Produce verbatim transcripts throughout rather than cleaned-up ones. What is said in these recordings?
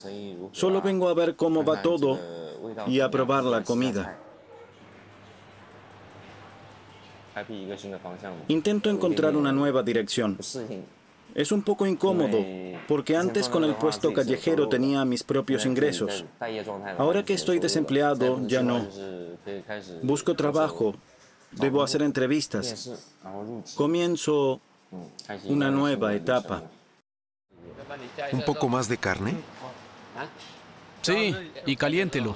Solo vengo a ver cómo va todo y a probar la comida. Intento encontrar una nueva dirección. Es un poco incómodo, porque antes con el puesto callejero tenía mis propios ingresos. Ahora que estoy desempleado, ya no. Busco trabajo, debo hacer entrevistas. Comienzo una nueva etapa. ¿Un poco más de carne? Sí, y caliéntelo.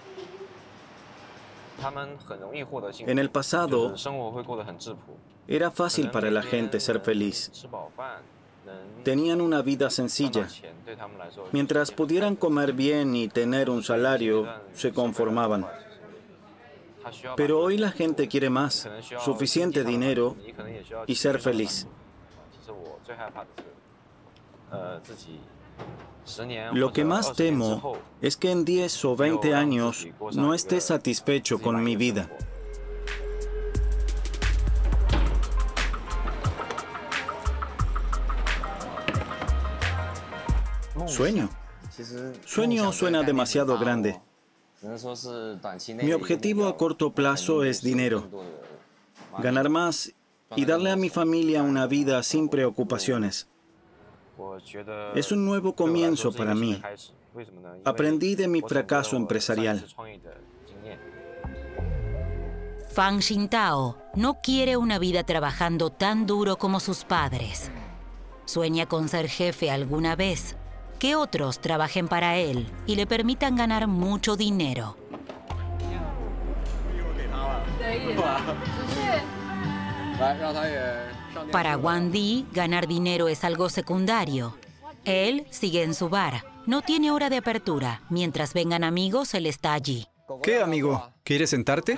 En el pasado, era fácil para la gente ser feliz. Tenían una vida sencilla. Mientras pudieran comer bien y tener un salario, se conformaban. Pero hoy la gente quiere más, suficiente dinero y ser feliz. Lo que más temo es que en diez o veinte años no esté satisfecho con mi vida. Sueño. Sueño suena demasiado grande. Mi objetivo a corto plazo es dinero. Ganar más y darle a mi familia una vida sin preocupaciones. Es un nuevo comienzo para mí. Aprendí de mi fracaso empresarial. Fan Xintao no quiere una vida trabajando tan duro como sus padres. Sueña con ser jefe alguna vez, que otros trabajen para él y le permitan ganar mucho dinero. Para Wang Di, ganar dinero es algo secundario. Él sigue en su bar. No tiene hora de apertura. Mientras vengan amigos, él está allí. ¿Qué, amigo? ¿Quieres sentarte?